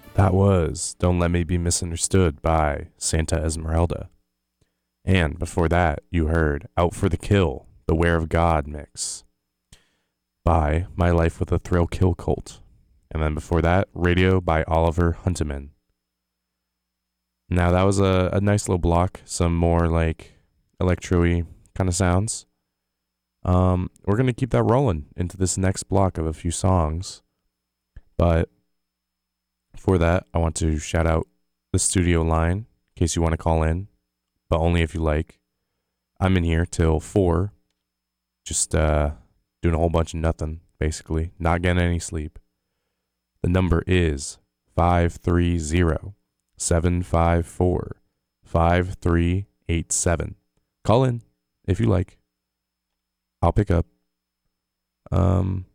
That was Don't Let Me Be Misunderstood by Santa Esmeralda. And before that, you heard Out for the Kill, the Where of God mix by My Life with a Thrill Kill Cult. And then before that, Radio by Oliver Hunteman. Now that was a nice little block, some more like electro-y kind of sounds. We're gonna keep that rolling into this next block of a few songs. But for that, I want to shout out the studio line in case you want to call in, but only if you like. I'm in here till 4, just doing a whole bunch of nothing, basically, not getting any sleep. The number is 530-754-5387. Call in if you like. I'll pick up.